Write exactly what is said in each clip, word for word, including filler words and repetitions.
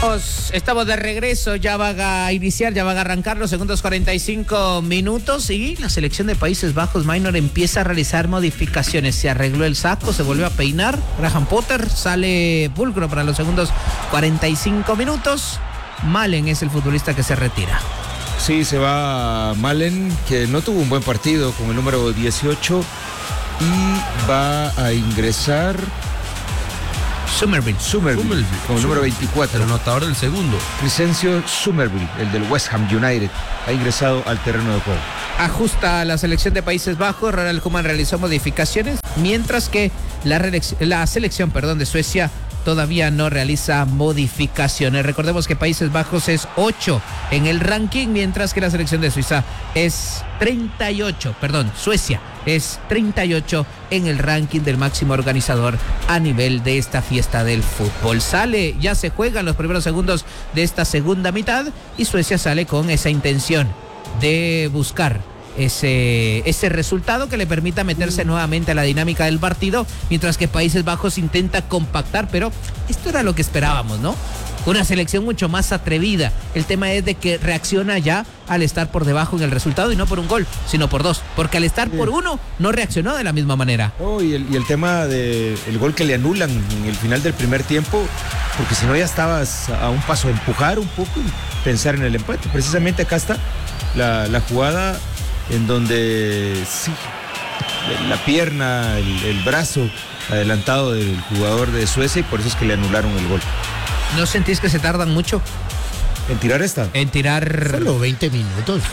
Estamos de regreso, ya van a iniciar, ya van a arrancar los segundos cuarenta y cinco minutos y la selección de Países Bajos Minor empieza a realizar modificaciones. Se arregló el saco, se volvió a peinar. Graham Potter sale pulcro para los segundos cuarenta y cinco minutos. Malen es el futbolista que se retira. Sí, se va Malen, que no tuvo un buen partido con el número dieciocho, y va a ingresar Somerville. Somerville, Somerville con el número veinticuatro. El anotador del segundo. Crescencio Somerville, el del West Ham United, ha ingresado al terreno de juego. Ajusta a la selección de Países Bajos. Ronald Koeman realizó modificaciones, mientras que la, la selección perdón, de Suecia todavía no realiza modificaciones. Recordemos que Países Bajos es ocho en el ranking, mientras que la selección de Suiza es treinta y ocho, perdón, Suecia es treinta y ocho en el ranking del máximo organizador a nivel de esta fiesta del fútbol. Sale, ya se juegan los primeros segundos de esta segunda mitad y Suecia sale con esa intención de buscar ese, ese resultado que le permita meterse nuevamente a la dinámica del partido, mientras que Países Bajos intenta compactar, pero esto era lo que esperábamos, ¿no? Una selección mucho más atrevida. El tema es de que reacciona ya al estar por debajo en el resultado, y no por un gol, sino por dos, porque al estar por uno no reaccionó de la misma manera. Oh, y, el, y el tema del gol que le anulan en el final del primer tiempo, porque si no ya estabas a un paso de empujar un poco y pensar en el empate. Precisamente acá está la, la jugada en donde sí, la pierna, el, el brazo adelantado del jugador de Suecia, y por eso es que le anularon el gol. ¿No sentís que se tardan mucho en tirar esta? En tirar... Solo veinte minutos.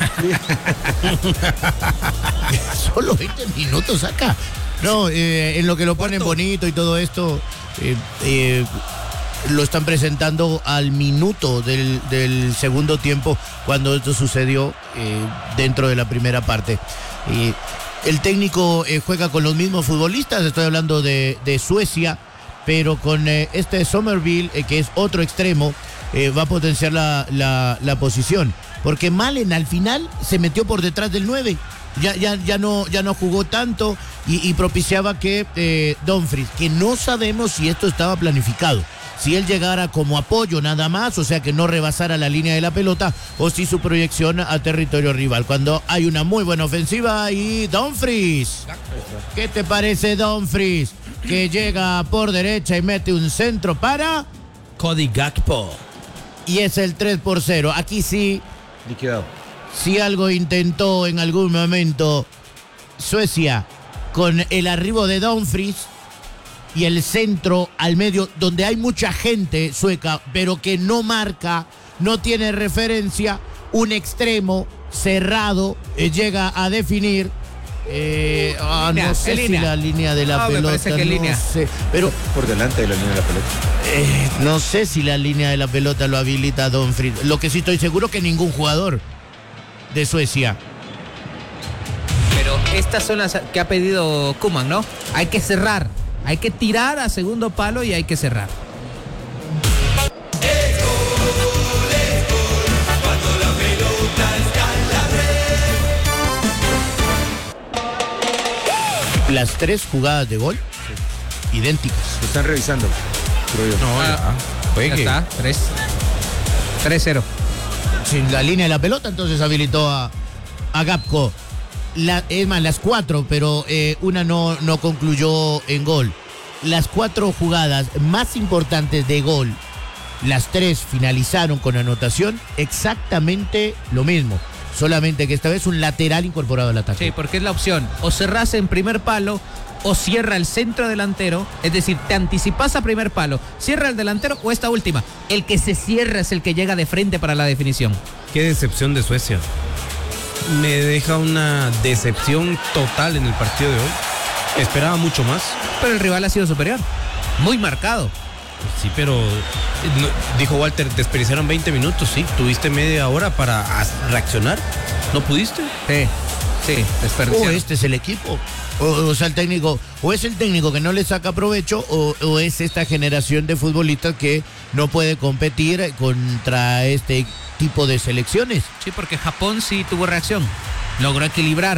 Solo veinte minutos acá. No, eh, en lo que lo ponen bonito y todo esto, eh, eh, lo están presentando al minuto del, del segundo tiempo, cuando esto sucedió eh, dentro de la primera parte. Eh, el técnico eh, juega con los mismos futbolistas, estoy hablando de, de Suecia, pero con eh, este Somerville, eh, que es otro extremo, eh, va a potenciar la, la, la posición. Porque Malen al final se metió por detrás del nueve. Ya, ya, ya, no, ya no jugó tanto y, y propiciaba que eh, Dumfries, que no sabemos si esto estaba planificado, si él llegara como apoyo nada más, o sea que no rebasara la línea de la pelota, o si su proyección a territorio rival. Cuando hay una muy buena ofensiva y Dumfries, ¿qué te parece Dumfries? Que llega por derecha y mete un centro para Cody Gakpo. Y es el tres por cero. Aquí sí, liquidado. Si algo intentó en algún momento Suecia con el arribo de Dumfries y el centro al medio, donde hay mucha gente sueca, pero que no marca, no tiene referencia, un extremo cerrado eh, llega a definir. Eh, ah, línea, no sé si línea. la línea de la no, pelota, me parece que no línea. sé, pero por delante de la línea de la pelota. Eh, no sé si la línea de la pelota lo habilita a Dumfries. Lo que sí estoy seguro que ningún jugador de Suecia. Pero estas son las que ha pedido Koeman, ¿no? Hay que cerrar, hay que tirar a segundo palo y hay que cerrar. Las tres jugadas de gol, sí, idénticas. Lo están revisando, creo yo. No, ah, ya. ya está, tres cero. Sin la línea de la pelota, entonces habilitó a, a Gakpo. La, es más, las cuatro, pero eh, una no, no concluyó en gol. Las cuatro jugadas más importantes de gol, las tres finalizaron con anotación, exactamente lo mismo. Solamente que esta vez un lateral incorporado al ataque. Sí, porque es la opción. O cerrás en primer palo o cierra el centro delantero. Es decir, te anticipas a primer palo, cierra el delantero o esta última. El que se cierra es el que llega de frente para la definición. Qué decepción de Suecia. Me deja una decepción total en el partido de hoy. Esperaba mucho más. Pero el rival ha sido superior. Muy marcado. Sí, pero no, dijo Walter, desperdiciaron veinte minutos, sí, tuviste media hora para reaccionar, ¿no pudiste? Sí, sí, desperdiciaron. O este es el equipo, o, o sea el técnico, o es el técnico que no le saca provecho, o, o es esta generación de futbolistas que no puede competir contra este tipo de selecciones. Sí, porque Japón sí tuvo reacción, logró equilibrar,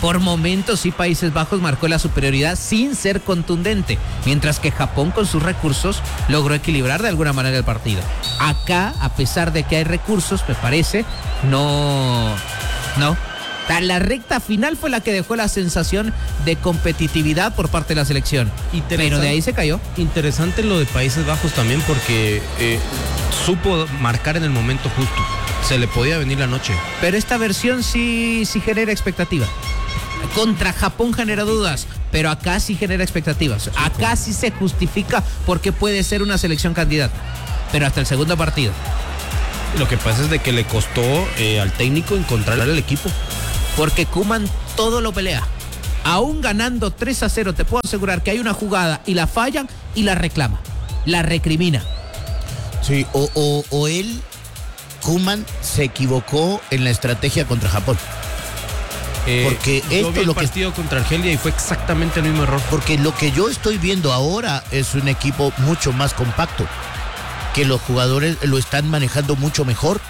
Por momentos sí Países Bajos marcó la superioridad sin ser contundente, mientras que Japón con sus recursos logró equilibrar de alguna manera el partido. Acá, a pesar de que hay recursos, me parece, no, no. La recta final fue la que dejó la sensación de competitividad por parte de la selección, pero de ahí se cayó. Interesante lo de Países Bajos también porque eh, supo marcar en el momento justo. Se le podía venir la noche. Pero esta versión sí, sí genera expectativa. Contra Japón genera dudas, pero acá sí genera expectativas. Acá sí se justifica porque puede ser una selección candidata. Pero hasta el segundo partido. Lo que pasa es de que le costó eh, al técnico encontrar al equipo. Porque Koeman todo lo pelea. Aún ganando tres a cero, te puedo asegurar que hay una jugada y la fallan y la reclama. La recrimina. Sí, o, o, o él, Koeman, se equivocó en la estrategia contra Japón. Eh, porque yo esto vi el lo que partido contra Argelia y fue exactamente el mismo error. Porque lo que yo estoy viendo ahora es un equipo mucho más compacto, que los jugadores lo están manejando mucho mejor.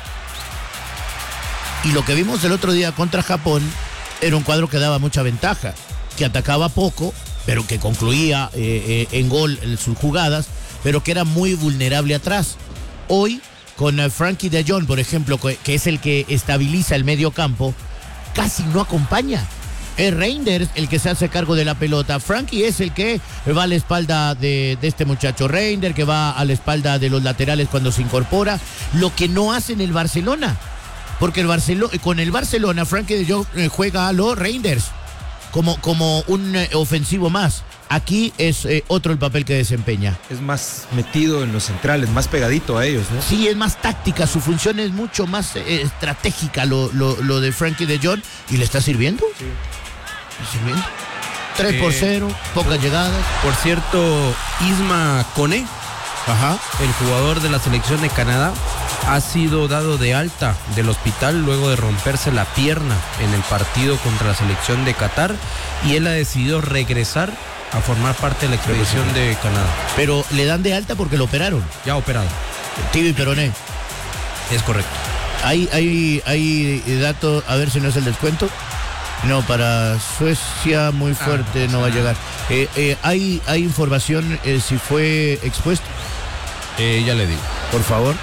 Y lo que vimos el otro día contra Japón era un cuadro que daba mucha ventaja, que atacaba poco, pero que concluía eh, eh, en gol en sus jugadas, pero que era muy vulnerable atrás. Hoy, con eh, Frankie de Jong, por ejemplo, que es el que estabiliza el medio campo, casi no acompaña. Es Reinders el que se hace cargo de la pelota. Frankie es el que va a la espalda de, de este muchacho Reinders, que va a la espalda de los laterales cuando se incorpora. Lo que no hace en el Barcelona. Porque el Barcelona, con el Barcelona, Frankie de Jong juega a los Reinders como, como un eh, ofensivo más. Aquí es eh, otro el papel que desempeña. Es más metido en los centrales, más pegadito a ellos, ¿no? Sí, es más táctica, su función es mucho más eh, estratégica lo, lo, lo de Frankie de Jong. ¿Y le está sirviendo? Sí. ¿Está sirviendo? tres por cero, eh, pocas llegadas. Por cierto, Isma Kone, ajá, el jugador de la selección de Canadá, ha sido dado de alta del hospital luego de romperse la pierna en el partido contra la selección de Qatar, y él ha decidido regresar a formar parte de la expedición de Canadá. Pero le dan de alta porque lo operaron. Ya operado. Tibi Peroné. Es correcto. Hay, hay, hay datos, a ver si no es el descuento. No, para Suecia muy fuerte, ah, no va a llegar. Eh, eh, hay, hay información eh, si fue expuesto. Eh, ya le digo. Por favor.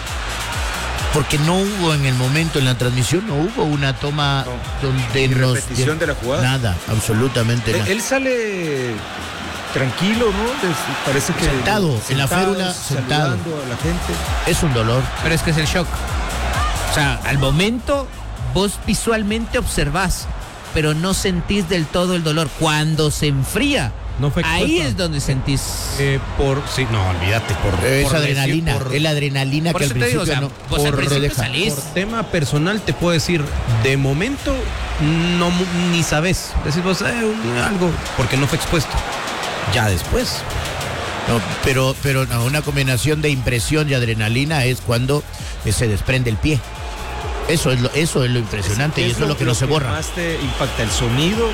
Porque no hubo en el momento, en la transmisión, no hubo una toma no. donde ¿Y nos... repetición de la jugada? Nada, absolutamente él, nada. Él sale tranquilo, ¿no? Parece que... Sentado, sentado en la férula, sentado. A la gente. Es un dolor. Pero es que es el shock. O sea, al momento vos visualmente observás, pero no sentís del todo el dolor. Cuando se enfría, no fue ahí es donde sentís. Eh, por sí, no, olvídate. Por, es por adrenalina, decir, por, es la adrenalina que al principio digo, o sea, no. Vos al principio salís. Por tema personal te puedo decir, de momento no ni sabes. Decís vos eh, algo, porque no fue expuesto. Ya después. No, pero, pero no, una combinación de impresión y adrenalina es cuando se desprende el pie. Eso es lo, eso es lo impresionante, es, y eso es lo que no se borra. Más te impacta el sonido.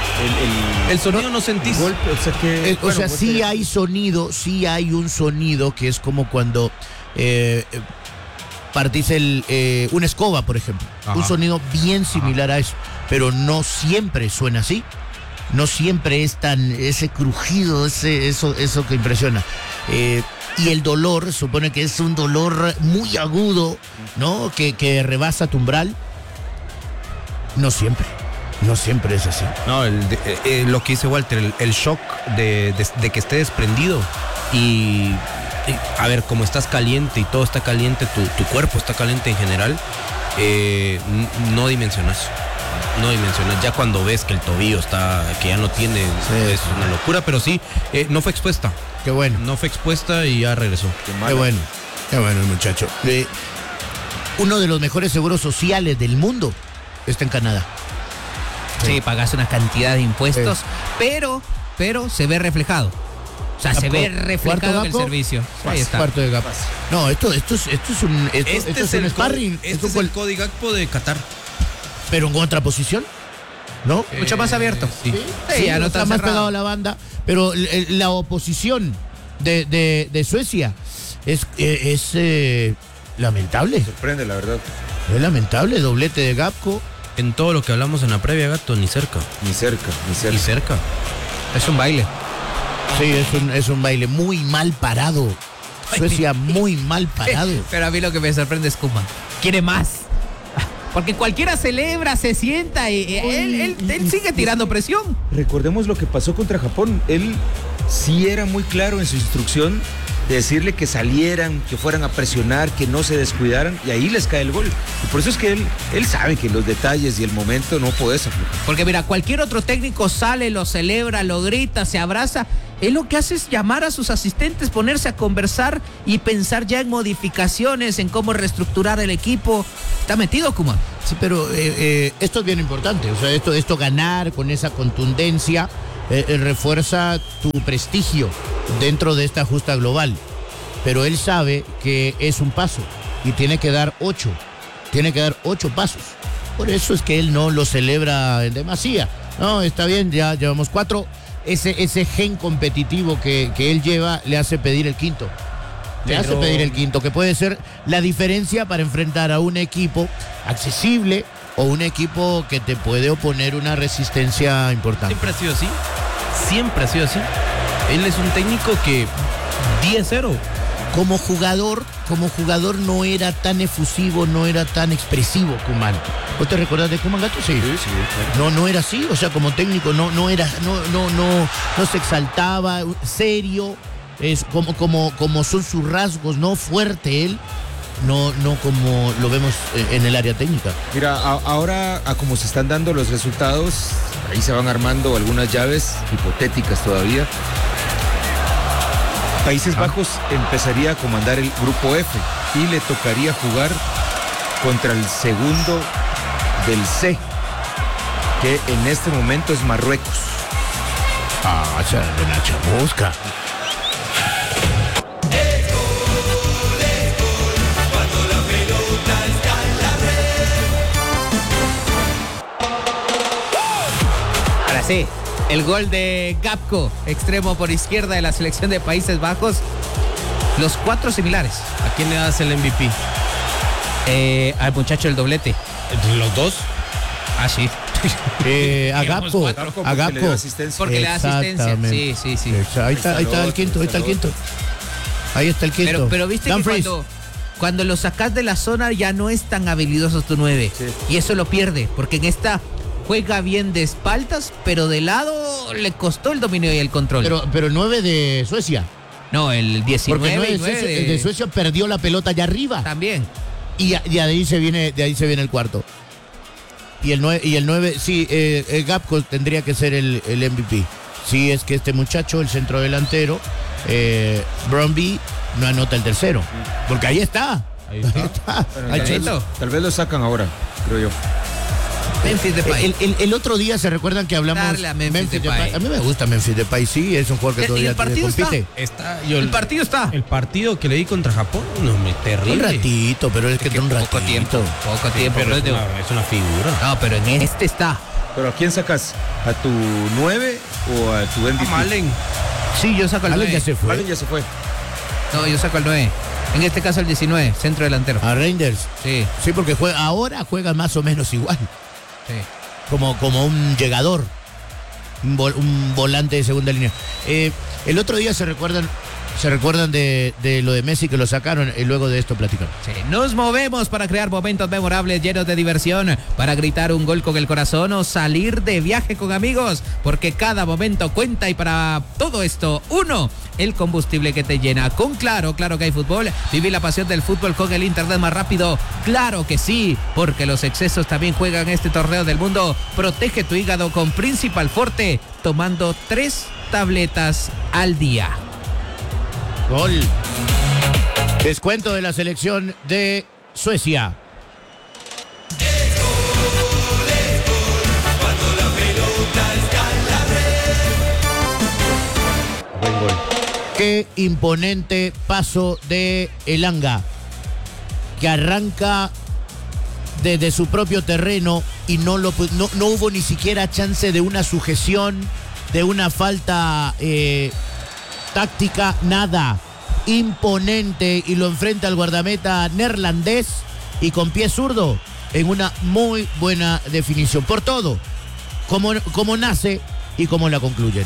El, el, el sonido no sentís. Golpe, o sea, que, eh, bueno, o sea sí te... hay sonido, sí hay un sonido que es como cuando eh, partís el, eh, una escoba, por ejemplo. Ajá. Un sonido bien similar Ajá. a eso, pero no siempre suena así. No siempre es tan ese crujido, ese, eso, eso que impresiona. Eh, y el dolor, supone que es un dolor muy agudo, ¿no? Que, que rebasa tu umbral. No siempre. No siempre es así. No, el, de, eh, lo que dice Walter, el, el shock de, de, de que esté desprendido y, y, a ver, como estás caliente y todo está caliente, tu, tu cuerpo está caliente en general, eh, no dimensionas. No dimensionas. Ya cuando ves que el tobillo está, que ya no tiene, sí, es una locura, pero sí, eh, no fue expuesta. Qué bueno. No fue expuesta y ya regresó. Qué, Qué bueno. Qué bueno el muchacho. Eh, uno de los mejores seguros sociales del mundo está en Canadá. Sí, sí, pagas una cantidad de impuestos, sí. pero, pero se ve reflejado. O sea, se ve reflejado en el servicio. Ahí está. Cuarto de Gakpo. No, esto, esto es, esto es un, esto, este esto es, es un el sparring. Este esto es el Cody Gakpo de Qatar. Pero en otra posición, ¿no? Eh, Mucho más abierto. Sí, sí, sí, ya no está más pegado a la banda. Pero la oposición de, de, de Suecia es, es eh, lamentable. Sorprende, la verdad. Es lamentable, doblete de Gakpo. en todo lo que hablamos en la previa, Gato, ni cerca. Ni cerca, ni cerca. Ni cerca. Es un baile. Sí, es un, es un baile muy mal parado. Suecia muy mal parado. Pero a mí lo que me sorprende es Koeman. Quiere más. Porque cualquiera celebra, se sienta y y él, él, él sigue tirando presión. Recordemos lo que pasó contra Japón. Él sí era muy claro en su instrucción de decirle que salieran, que fueran a presionar, que no se descuidaran, y ahí les cae el gol. Y por eso es que él, él sabe que los detalles y el momento no puedes aflojar. Porque mira, cualquier otro técnico sale, lo celebra, lo grita, se abraza. Él lo que hace es llamar a sus asistentes, ponerse a conversar y pensar ya en modificaciones, en cómo reestructurar el equipo. Está metido, Koeman. Sí, pero eh, eh, esto es bien importante. O sea, esto, esto ganar con esa contundencia eh, eh, refuerza tu prestigio dentro de esta justa global. Pero él sabe que es un paso y tiene que dar ocho. Tiene que dar ocho pasos. Por eso es que él no lo celebra en demasía. No, está bien, ya llevamos cuatro. Ese, ese gen competitivo que, que él lleva le hace pedir el quinto. Le Pero... hace pedir el quinto, que puede ser la diferencia para enfrentar a un equipo accesible o un equipo que te puede oponer una resistencia importante. Siempre ha sido así. Siempre ha sido así. Él es un técnico que diez cero. Como jugador, como jugador no era tan efusivo, no era tan expresivo Koeman. ¿Vos te recordás de Koeman, Gato? Sí. Sí, sí, claro. No, no era así, o sea, como técnico no, no era, no, no, no, no se exaltaba, serio, es como, como, como son sus rasgos, no fuerte él, no, no como lo vemos en el área técnica. Mira, a- ahora a como se están dando los resultados, ahí se van armando algunas llaves hipotéticas todavía. Países Bajos empezaría a comandar el grupo F y le tocaría jugar contra el segundo del C, que en este momento es Marruecos. Ah, esa de la chamusca. Ahora sí, el gol de Gapco, extremo por izquierda de la selección de Países Bajos. Los cuatro similares. ¿A quién le das el M V P? Eh, al muchacho del doblete. ¿Entre los dos? Ah, sí. Eh, a Digamos Gapco, cuatro, porque a le dio Gapco. asistencia. Porque le da asistencia. Exactamente. Sí, sí, sí. Exa- Ahí está, ahí está el quinto, ahí está el quinto. Ahí está el quinto. Pero, pero viste Dumfries. que cuando, cuando lo sacas de la zona ya no es tan habilidoso tu nueve. Sí. Y eso lo pierde, porque en esta juega bien de espaldas, pero de lado le costó el dominio y el control. Pero, pero el nueve de Suecia. no, el diecinueve Porque el nueve y de nueve Suecia, el de Suecia perdió la pelota allá arriba. también. Y, a- y de ahí se viene, de ahí se viene el cuarto. Y el nueve, y el nueve sí, eh, el Gapco tendría que ser el, el M V P. Si es que este muchacho, el centrodelantero, eh, Bromby, no anota el tercero. Porque ahí está. Ahí está. Ahí está. Bueno, Ahí tal, Chito. vez, tal vez lo sacan ahora, creo yo. Memphis Depay. El, el- el otro día se recuerdan que hablamos Darle a Memphis Depay. A mí me gusta Memphis Depay, sí, es un jugador que Y el todavía partido compite. Está, yo, El partido está. El partido que le di contra Japón, no, me Un terrible. ratito, pero es que, Que un ratito. poco tiempo. Poco tiempo. Pero pero es es de- una, es una figura. No, pero en este está. ¿Pero a quién sacas? ¿A tu nueve o a tu M V P? Malen. Sí, yo saco el Allen nueve. ya se fue. Vale, ya se fue. No, yo saco el nueve. En este caso el diecinueve, centro delantero. A Reinders. Sí, Sí, porque juega, ahora juega más o menos igual. sí. Como, como un llegador. Un, vol- un volante de segunda línea. Eh, el otro día se recuerdan, se recuerdan de, de lo de Messi que lo sacaron y luego de esto platicamos. Sí, nos movemos para crear momentos memorables llenos de diversión, para gritar un gol con el corazón o salir de viaje con amigos, porque cada momento cuenta y para todo esto, uno, el combustible que te llena. Con Claro, claro que hay fútbol. Viví la pasión del fútbol con el internet más rápido. Claro que sí, porque los excesos también juegan este torneo del mundo. Protege tu hígado con Principal Forte, tomando tres tabletas al día. Gol. Descuento de la selección de Suecia. Buen gol. Qué imponente paso de Elanga, que arranca desde su propio terreno y no, lo, pu- no, no hubo ni siquiera chance de una sujeción, de una falta eh, táctica, nada. Imponente, y lo enfrenta al guardameta neerlandés y con pie zurdo en una muy buena definición. Por todo, cómo, cómo nace y cómo la concluyen.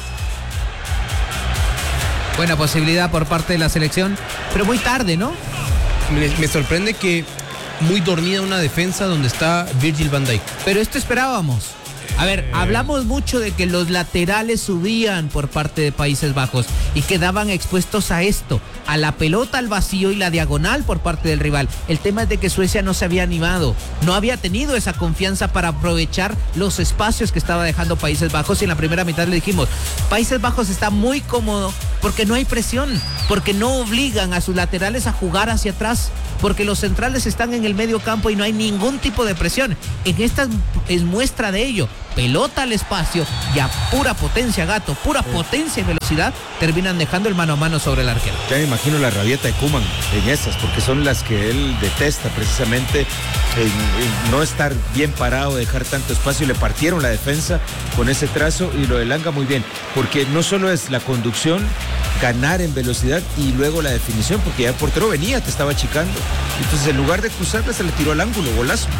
Buena posibilidad por parte de la selección, pero muy tarde, ¿no? Me, me sorprende que muy dormida una defensa donde está Virgil van Dijk. Pero esto esperábamos. A ver, eh... hablamos mucho de que los laterales subían por parte de Países Bajos y quedaban expuestos a esto, a la pelota al vacío y la diagonal por parte del rival. El tema es de que Suecia no se había animado, no había tenido esa confianza para aprovechar los espacios que estaba dejando Países Bajos, y en la primera mitad le dijimos, Países Bajos está muy cómodo porque no hay presión, porque no obligan a sus laterales a jugar hacia atrás, porque los centrales están en el medio campo y no hay ningún tipo de presión. En esta es muestra de ello. Pelota al espacio y a pura potencia, Gato, pura sí. potencia y velocidad, terminan dejando el mano a mano sobre el arquero. Ya me imagino la rabieta de Koeman en esas, porque son las que él detesta precisamente, en, en no estar bien parado, dejar tanto espacio. Le partieron la defensa con ese trazo, y lo de Elanga muy bien, porque no solo es la conducción, ganar en velocidad y luego la definición, porque ya el portero venía, te estaba achicando. Entonces, en lugar de cruzarla, se le tiró al ángulo, golazo.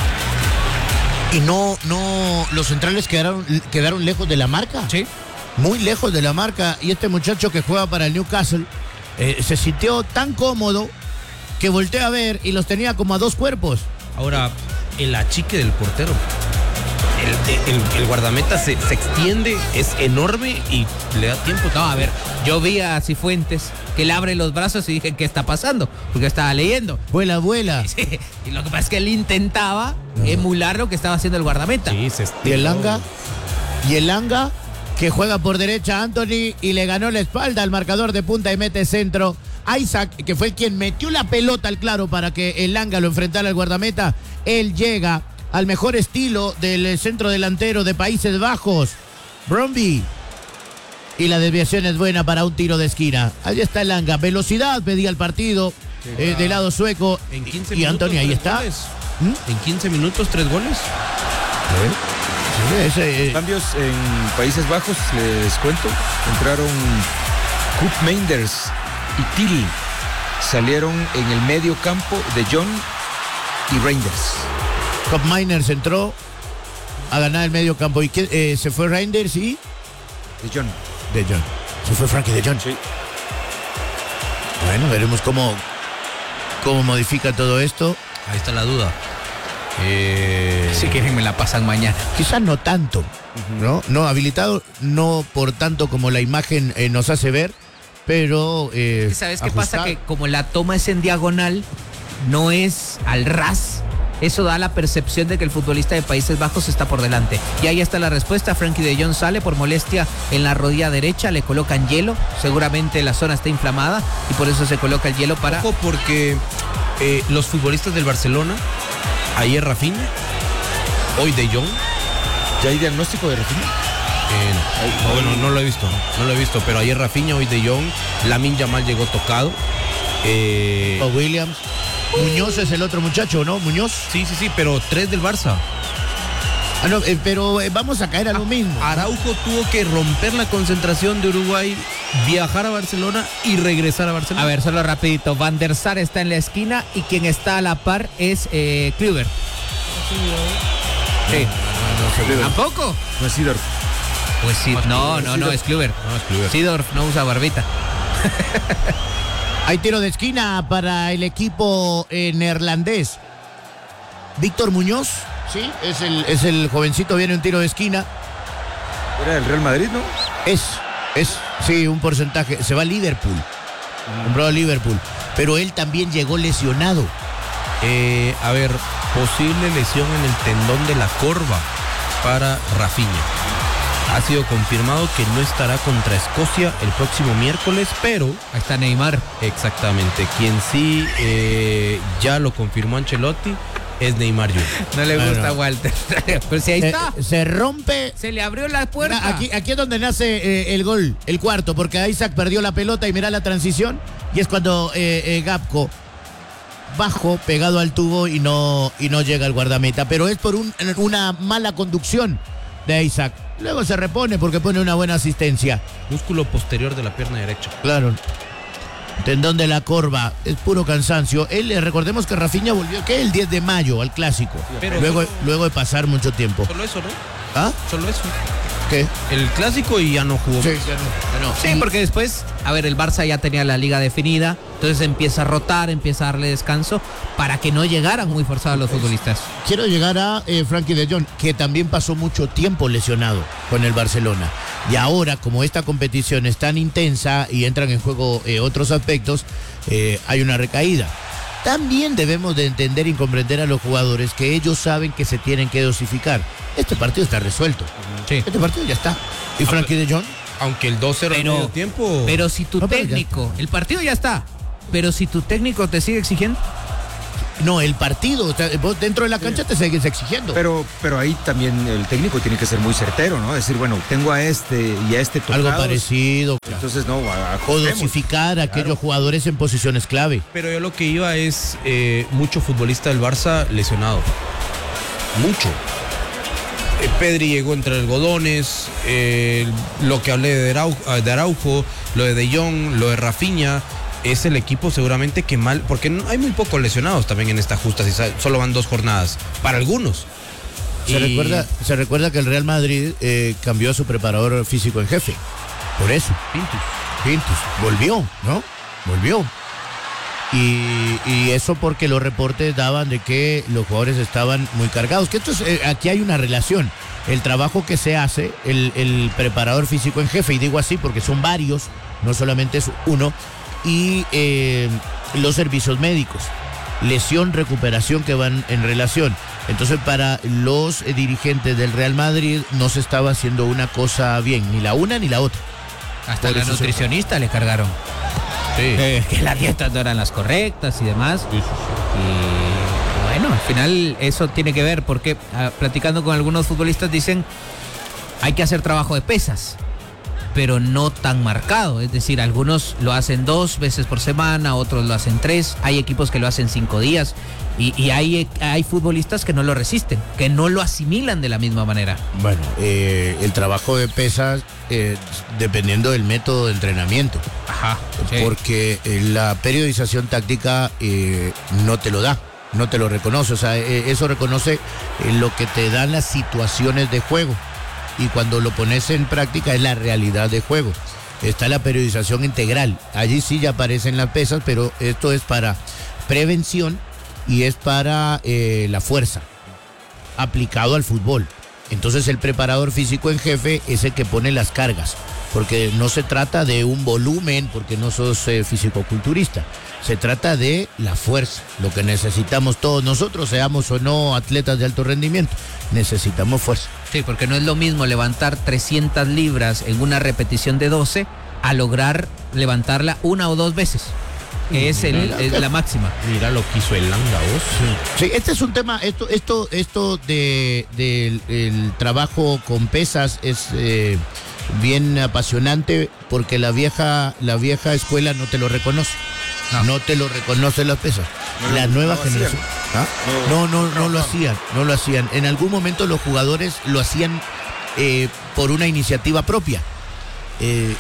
Y no, no, los centrales quedaron, quedaron lejos de la marca. Sí. Muy lejos de la marca. Y este muchacho que juega para el Newcastle eh, se sintió tan cómodo que volteé a ver y los tenía como a dos cuerpos. Ahora, el achique del portero. El, el, el guardameta se, se extiende, es enorme y le da tiempo. No, a ver, yo vi a Cifuentes que le abre los brazos y dije, ¿qué está pasando? Porque estaba leyendo. Vuela, vuela. Sí, y lo que pasa es que él intentaba uh-huh. emular lo que estaba haciendo el guardameta. Sí, se y el Elanga, y el Elanga que juega por derecha a Anthony y le ganó la espalda al marcador de punta y mete centro. Isaac, que fue quien metió la pelota al claro para que el Elanga lo enfrentara al guardameta, él llega al mejor estilo del centro delantero de Países Bajos, Bromby. Y la desviación es buena para un tiro de esquina. Ahí está el Elanga. Velocidad pedía el partido eh, del lado sueco. En quince y minutos, Antonio ahí está. ¿Mm? En quince minutos, tres goles. ¿Eh? Sí, ese, eh. Cambios en Países Bajos, les cuento. Entraron Koop Meinders y Till. Salieron en el medio campo de John y Reinders. Koop Meinders entró a ganar el medio campo. ¿Y qué, eh, se fue Reinders y? De John. De John. Se fue Frankie de John. Sí. Bueno, veremos cómo, cómo modifica todo esto. Ahí está la duda. Eh... Si quieren me la pasan mañana. Quizás no tanto, uh-huh. ¿no? No, habilitado no por tanto como la imagen eh, nos hace ver, pero... Eh, ¿Sabes qué ajustar? Pasa? Que como la toma es en diagonal, no es al ras. Eso da la percepción de que el futbolista de Países Bajos está por delante. Y ahí está la respuesta. Frankie de Jong sale por molestia en la rodilla derecha. Le colocan hielo. Seguramente la zona está inflamada y por eso se coloca el hielo para... Ojo, porque eh, los futbolistas del Barcelona, ayer Rafinha, hoy de Jong. ¿Ya hay diagnóstico de Rafinha? Eh, no, bueno, no lo he visto. No lo he visto. Pero ayer Rafinha, hoy de Jong. Lamine Yamal llegó tocado. Eh, o Williams. Muñoz es el otro muchacho, ¿no? Muñoz. Sí, sí, sí, pero tres del Barça. Ah, no, eh, pero eh, vamos a caer a lo mismo. Araujo tuvo que romper la concentración de Uruguay, viajar a Barcelona y regresar a Barcelona. A ver, solo rapidito. Van der Sar está en la esquina y quien está a la par es eh, Kluivert. Sí. No, no, no, ¿Tampoco? No es Seedorf. Pues sí, no, no, no, es Kluivert. No, es Kluivert. Seedorf no usa barbita. Hay tiro de esquina para el equipo eh, neerlandés. Víctor Muñoz, sí, es el, es el jovencito, viene un tiro de esquina. Era el Real Madrid, ¿no? Es, es, sí, un porcentaje. Se va a Liverpool. Mm. Compró a Liverpool. Pero él también llegó lesionado. Eh, a ver, posible lesión en el tendón de la corva para Rafinha. Ha sido confirmado que no estará contra Escocia el próximo miércoles, pero... Ahí está Neymar. Exactamente. Quien sí eh, ya lo confirmó Ancelotti es Neymar junior No le gusta bueno. Walter. Pero si ahí se, está. Se rompe. Se le abrió la puerta. Mira, aquí, aquí es donde nace eh, el gol, el cuarto, porque Isaac perdió la pelota y mira la transición. Y es cuando eh, eh, Gapco bajo, pegado al tubo y no, y no llega al guardameta. Pero es por un, una mala conducción de Isaac. Luego se repone porque pone una buena asistencia. Músculo posterior de la pierna derecha. Claro. Tendón de la corva, es puro cansancio. Él, eh, recordemos que Rafinha volvió, ¿qué? El diez de mayo al clásico. Pero luego, solo- luego de pasar mucho tiempo. Solo eso, ¿no? ¿Ah? Solo eso. ¿Qué? El clásico y ya no jugó. Sí, ya no, ya no. Sí, Y- porque después, a ver, el Barça ya tenía la liga definida, entonces empieza a rotar, empieza a darle descanso para que no llegaran muy forzados los futbolistas. Quiero llegar a eh, Frankie de Jong, que también pasó mucho tiempo lesionado con el Barcelona. Y ahora, como esta competición es tan intensa y entran en juego eh, otros aspectos, eh, hay una recaída. También debemos de entender y comprender a los jugadores que ellos saben que se tienen que dosificar. Este partido está resuelto. Sí. Este partido ya está. ¿Y Frankie de Jong? Aunque el dos cero al Pero- medio tiempo. Pero si tu No, pero ya- técnico, el partido ya está, pero si tu técnico te sigue exigiendo, No, el partido, o sea, vos dentro de la cancha te sigues exigiendo. Pero, pero ahí también el técnico tiene que ser muy certero, ¿no? Decir, bueno, tengo a este y a este tocados. Algo parecido. Entonces, no, a- O ajustemos. dosificar a aquellos jugadores en posiciones clave. Pero yo lo que iba es eh, mucho futbolista del Barça lesionado. Mucho. Eh, Pedri llegó entre algodones, eh, lo que hablé de, Arau- de Araujo, lo de De Jong, lo de Rafinha, es el equipo seguramente que mal, porque no- hay muy pocos lesionados también en esta justa, si sa- solo van dos jornadas, para algunos. Se, Y- recuerda, se recuerda que el Real Madrid eh, cambió a su preparador físico en jefe. Por eso. Pintus. Pintus. Volvió, ¿no? Volvió. Y, y eso porque los reportes daban de que los jugadores estaban muy cargados. Que esto es, eh, aquí hay una relación. El trabajo que se hace, el, el preparador físico en jefe, y digo así porque son varios, no solamente es uno, y eh, los servicios médicos. Lesión, recuperación que van en relación. Entonces, para los eh, dirigentes del Real Madrid no se estaba haciendo una cosa bien, ni la una ni la otra. hasta Por la eso se- nutricionista le cargaron. Sí. Eh, que las dietas no eran las correctas y demás. Y bueno, al final eso tiene que ver porque ah, platicando con algunos futbolistas dicen hay que hacer trabajo de pesas, pero no tan marcado. Es decir, algunos lo hacen dos veces por semana, otros lo hacen tres. Hay equipos que lo hacen cinco días y, y hay, hay futbolistas que no lo resisten, que no lo asimilan de la misma manera. Bueno, eh, el trabajo de pesas, eh, dependiendo del método de entrenamiento, Ajá. porque eh, la periodización táctica eh, no te lo da, no te lo reconoce, o sea, eh, eso reconoce eh, lo que te dan las situaciones de juego, y cuando lo pones en práctica es la realidad de juego. Está la periodización integral, allí sí ya aparecen las pesas, pero esto es para prevención y es para eh, la fuerza, aplicado al fútbol. Entonces el preparador físico en jefe es el que pone las cargas, porque no se trata de un volumen, porque no sos eh, fisicoculturista, se trata de la fuerza, lo que necesitamos todos nosotros, seamos o no atletas de alto rendimiento, necesitamos fuerza. Sí, porque no es lo mismo levantar trescientas libras en una repetición de doce a lograr levantarla una o dos veces, que es, el, es la máxima. Mira lo que hizo el Landa, vos. Sí, este es un tema, esto, esto, esto de, del el trabajo con pesas es eh, bien apasionante, porque la vieja, la vieja escuela no te lo reconoce. No. No te lo reconoce las pesas. No, la no, nueva no generación. hacían. ¿Ah? No, No, no, no, no, lo no. hacían, no lo hacían. En algún momento los jugadores lo hacían eh, por una iniciativa propia. Eh,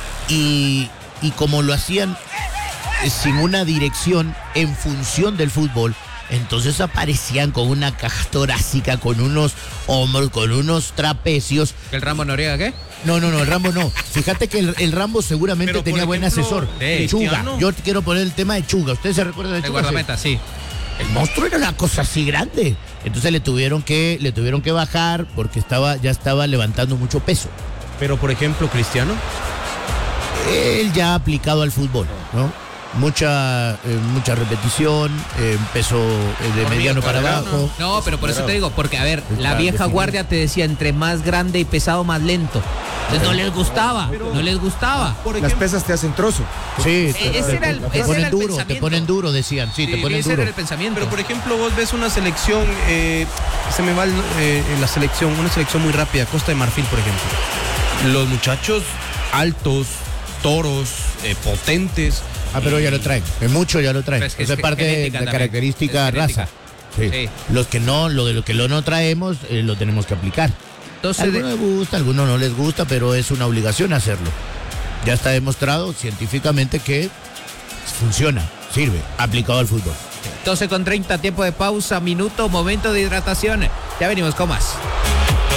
y, y como lo hacían eh, sin una dirección en función del fútbol, entonces aparecían con una caja torácica, con unos hombros, con unos trapecios. ¿El Rambo Noriega qué? No, no, no, el Rambo no. Fíjate que el, el Rambo seguramente Pero, por tenía buen ejemplo, asesor. eh, Chuga. Cristiano. Yo quiero poner el tema de Chuga. ¿Ustedes se recuerdan de El Chuga? guardameta, sí. El monstruo era una cosa así grande. Entonces le tuvieron que, le tuvieron que bajar porque estaba, ya estaba levantando mucho peso. Pero por ejemplo, Cristiano. Él ya aplicado al fútbol, ¿no? Mucha, eh, mucha repetición, eh, peso eh, de mediano para abajo. No, pero por eso te digo, porque a ver, la Está vieja definido. guardia te decía entre más grande y pesado, más lento. Entonces no les gustaba, no les gustaba. Por Las ejemplo, pesas te hacen trozo. Sí, E- ese era el- te ese era ponen el duro, te pensamiento. ponen duro, decían, sí, te Sí, ponen ese duro. era el pensamiento. pero por ejemplo, vos ves una selección, eh, se me va el- eh, la selección, una selección muy rápida, Costa de Marfil, por ejemplo. Los muchachos altos, toros, eh, potentes. Ah, pero ya lo traen. En mucho ya lo traen. Pero es que Esa es es parte de genética la también. característica Es genética. raza. Sí. Sí. Los que no, lo de lo que lo no traemos, eh, lo tenemos que aplicar. A Entonces, algunos les gusta, a algunos no les gusta, pero es una obligación hacerlo. Ya está demostrado científicamente que funciona, sirve, aplicado al fútbol. doce con treinta, tiempo de pausa, minuto, momento de hidratación. Ya venimos con más.